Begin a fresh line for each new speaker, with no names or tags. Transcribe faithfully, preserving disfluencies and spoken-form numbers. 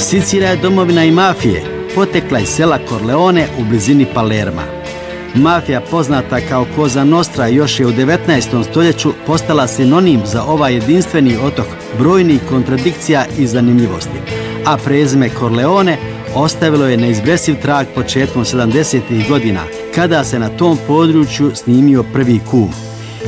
Sicilija je domovina i mafije, potekla iz sela Corleone u blizini Palerma. Mafija, poznata kao Cosa Nostra, još je u devetnaestom stoljeću postala sinonim za ovaj jedinstveni otok brojnih kontradikcija i zanimljivosti, a prezime Corleone ostavilo je neizbrisiv trag početkom sedamdesetih godina, kada se na tom području snimio prvi kum.